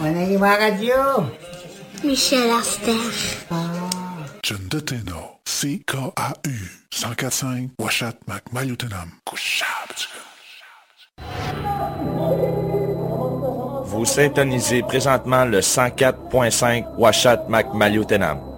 naging mga radyo. Michel Aster. John Deteno, CKAU 104.5 Ouachat Mac-Maliotenam, Vous syntonisez présentement le 104.5 Ouachat Mac-Maliotenam.